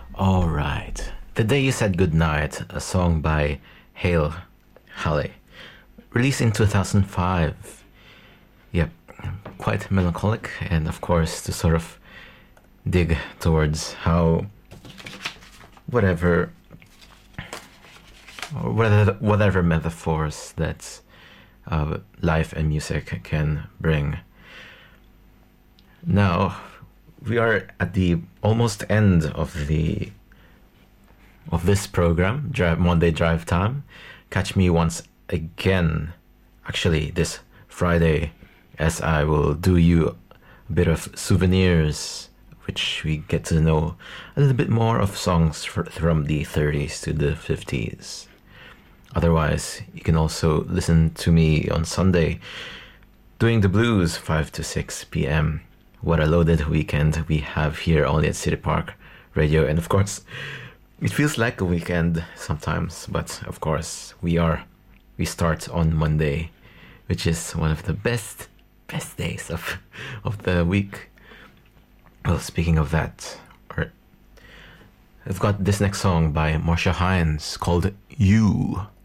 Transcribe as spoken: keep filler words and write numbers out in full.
All right. The Day You Said Goodnight, a song by Hale Halley, released in two thousand five. Yep, quite melancholic, and of course to sort of dig towards how whatever or whatever, whatever metaphors that uh, life and music can bring. Now, we are at the almost end of the of this program, Drive Monday Drive Time. Catch me once again, actually this Friday, as I will do you a bit of souvenirs, which we get to know a little bit more of songs for, from the thirties to the fifties. Otherwise, you can also listen to me on Sunday doing the blues five to six p.m. What a loaded weekend we have here only at City Park Radio. And of course, it feels like a weekend sometimes, but of course we are we start on Monday, which is one of the best best days of of the week. Well, speaking of that, I've got this next song by Marcia Hines called You.